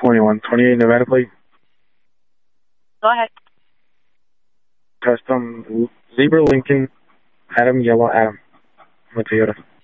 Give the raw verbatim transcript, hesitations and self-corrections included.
twenty-one twenty-eight Nevada plate. Go ahead. Custom Zebra Lincoln, Adam Yellow Adam with Toyota.